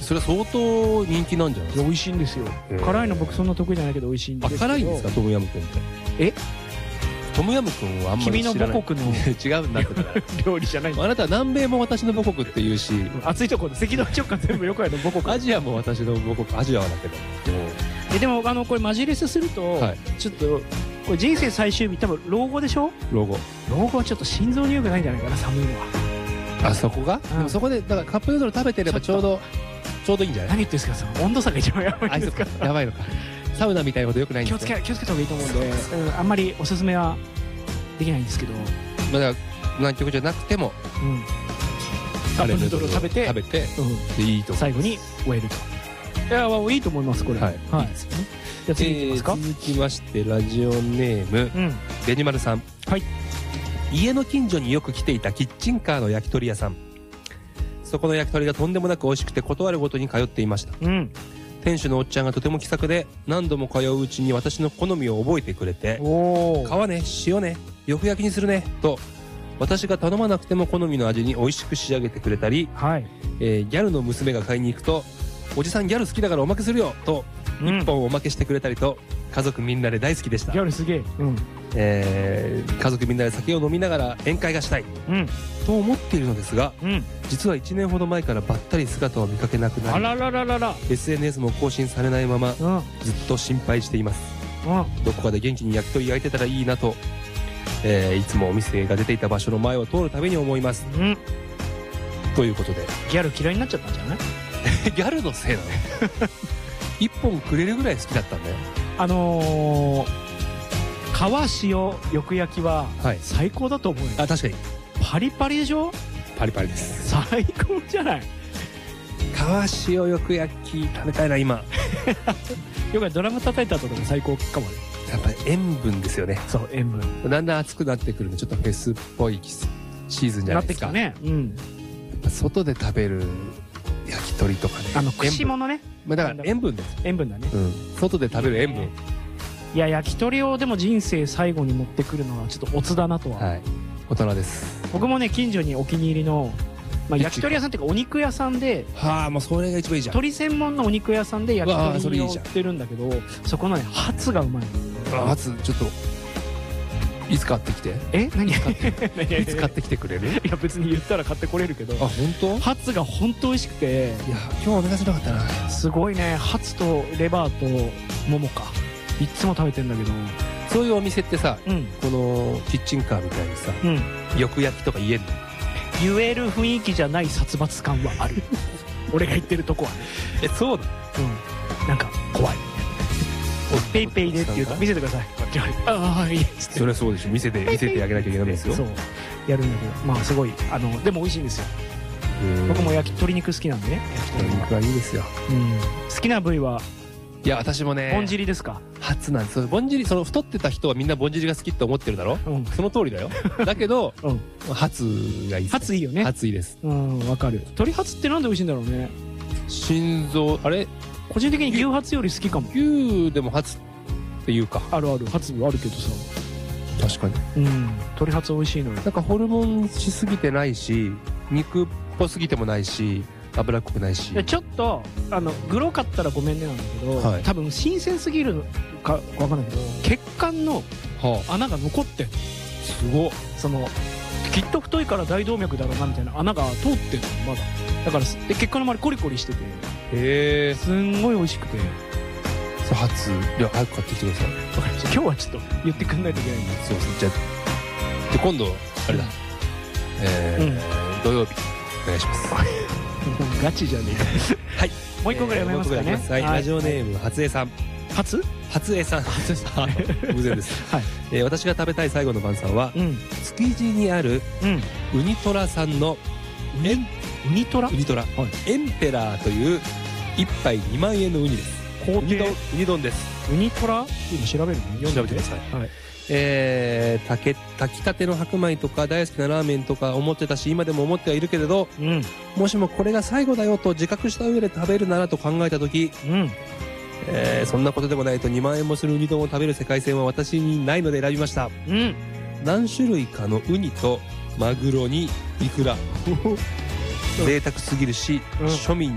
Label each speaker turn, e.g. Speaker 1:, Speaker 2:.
Speaker 1: それは相当人気なんじゃないですか。
Speaker 2: 美味しいんですよ。辛いの僕そんな得意じゃないけど美味しいんですけど。
Speaker 1: 辛いんですかトムヤムクンって。
Speaker 2: え、
Speaker 1: トムヤムクンはあんまり
Speaker 2: 君の母国の
Speaker 1: 違うんだって
Speaker 2: 料理じゃない。
Speaker 1: あなたは南米も私の母国って言うし、
Speaker 2: 暑いところで赤道直下全部よくあるの母国。
Speaker 1: アジアも私の母国。アジアはだけど
Speaker 2: でもこれマジレスすると、
Speaker 1: はい
Speaker 2: ちょっとこれ人生最終日多分老後でしょ。
Speaker 1: 老後
Speaker 2: はちょっと心臓に良くないんじゃないかな、寒いのは。
Speaker 1: あそこが、でもそこでだからカップヌードル食べてればちょうどいいんじゃない。
Speaker 2: 何言ってんですか、その温度差が一番やばいんですか。
Speaker 1: やばいのか。サウナみたいなことよくないん
Speaker 2: 気を
Speaker 1: ですね。
Speaker 2: つけた方がいいと思うんで、あんまりおすすめはできないんですけど、
Speaker 1: まあだから南極じゃなくても
Speaker 2: カップヌードルを食べて
Speaker 1: でいいと。
Speaker 2: 最後に終えると。いやいいと思いますこれ。
Speaker 1: はい。
Speaker 2: はい。
Speaker 1: いいですよね。
Speaker 2: じゃあ次いきますか。
Speaker 1: 続きましてラジオネームベニマルさん。
Speaker 2: はい。
Speaker 1: 家の近所によく来ていたキッチンカーの焼き鳥屋さん。そこの焼き鳥がとんでもなく美味しくて断るごとに通っていました。店主のおっちゃんがとても気さくで何度も通ううちに私の好みを覚えてくれて、皮ね、塩ね、よく焼きにするねと私が頼まなくても好みの味に美味しく仕上げてくれたり、ギャルの娘が買いに行くとおじさんギャル好きだからおまけするよと一本おまけしてくれたりと家族みんなで大好きでした。
Speaker 2: ギャルすげ
Speaker 1: え。家族みんなで酒を飲みながら宴会がしたいと思っているのですが、実は1年ほど前からばったり姿を見かけなくなり、SNS も更新されないままずっと心配しています。どこかで元気に焼き鳥焼いてたらいいなと、いつもお店が出ていた場所の前を通るたびに思います。ということで
Speaker 2: ギャル嫌いになっちゃったんじゃない。
Speaker 1: ギャルのせいなの。一本くれるぐらい好きだったんだよ。
Speaker 2: 皮塩よく焼きは最高だと思うよ。
Speaker 1: あ、確かに
Speaker 2: パリパリでしょ。
Speaker 1: パリパリです。
Speaker 2: 最高じゃない。
Speaker 1: 皮塩よく焼き食べたいな今。
Speaker 2: よくドラム叩いた後でも最高かもね。
Speaker 1: やっぱり塩分ですよね。
Speaker 2: そう、塩分
Speaker 1: だんだん暑くなってくるんでちょっとフェスっぽいシーズンじゃないですか。
Speaker 2: なってきたね。
Speaker 1: 外で食べる焼き鳥とかね、
Speaker 2: 串物ね。
Speaker 1: だから塩分です。
Speaker 2: 塩分だね。
Speaker 1: 外で食べる塩分。
Speaker 2: いや、焼き鳥をでも人生最後に持ってくるのはちょっとオツだなとは。
Speaker 1: はい、大人です。
Speaker 2: 僕もね、近所にお気に入りの焼き鳥屋さんっていうかお肉屋さんで、
Speaker 1: もうそれが一番いいじゃん。
Speaker 2: 鳥専門のお肉屋さんで焼き鳥を売ってるんだけど、そこのね、ハツがうまい。
Speaker 1: ハツちょっといつ買ってきて。
Speaker 2: 何？い
Speaker 1: つ買ってきてくれる？
Speaker 2: いや別に言ったら買ってこれるけど。
Speaker 1: 本当？
Speaker 2: ハツが本当美味しくて。
Speaker 1: いや今日お願いしなかったな。
Speaker 2: すごいね。ハツとレバーとももか。いつも食べてんだけど。
Speaker 1: そういうお店ってさ、このキッチンカーみたいにさ、よく焼きとか言えんの？
Speaker 2: 言える雰囲気じゃない殺伐感はある。俺が言ってるとこはね。
Speaker 1: そうだ。
Speaker 2: なんか怖い。ペイペイでって言うと見せてください。いい。
Speaker 1: それはそうでしょ。見せてあげなきゃいけないんですよ。
Speaker 2: そうやるんだけど、すごいでも美味しいんですよ。僕も焼き鶏肉好きなんでね。
Speaker 1: 焼き鳥肉はいいですよ。
Speaker 2: 好きな部位は？
Speaker 1: いや私もね。
Speaker 2: ぼんじりですか？
Speaker 1: ハツなんです。ぼんじり、太ってた人はみんなぼんじりが好きって思ってるだろ。その通りだよ。だけどハツがいい。
Speaker 2: ハツいいよね。
Speaker 1: ハツいいです。
Speaker 2: わかる。鶏ハツってなんで美味しいんだろうね。
Speaker 1: 心臓あれ。
Speaker 2: 個人的に牛ハツより好きかも。
Speaker 1: 牛でもハツっていうか。
Speaker 2: あるハツあるけどさ。
Speaker 1: 確かに。
Speaker 2: 鶏ハツ美味しいのよ。
Speaker 1: なんかホルモンしすぎてないし、肉っぽすぎてもないし、脂っこくないし。
Speaker 2: ちょっとグロかったらごめんねなんだけど、多分新鮮すぎるかわかんないけど、血管の穴が残ってんの。
Speaker 1: すごっ。
Speaker 2: きっと太いから大動脈だろうなみたいな穴が通ってんのまだ。だから血管の周りコリコリしてて、すんごい美味しくて。
Speaker 1: ハツ、いや早く買ってきてください。
Speaker 2: わかりました。今日はちょっと言ってくんないといけないんで。
Speaker 1: そうですね。じゃあ今度あれだ。土曜日お願いします。
Speaker 2: ガチじゃねえか。はい。もう一個ぐらい読めますかね。
Speaker 1: ラジオネーム初江さん。
Speaker 2: 初江さん。
Speaker 1: 偶然です。私が食べたい最後の晩餐は築地にあるウニトラさんの
Speaker 2: ウニトラ
Speaker 1: エンペラーという1杯2万円のウニです。ウニ丼です。
Speaker 2: ウニトラ今調べるの？
Speaker 1: 調べてください。炊きたての白米とか大好きなラーメンとか思ってたし今でも思ってはいるけれど、もしもこれが最後だよと自覚した上で食べるならと考えた時、そんなことでもないと2万円もするウニ丼を食べる世界線は私にないので選びました。何種類かのウニとマグロにイクラ贅沢すぎるし、庶民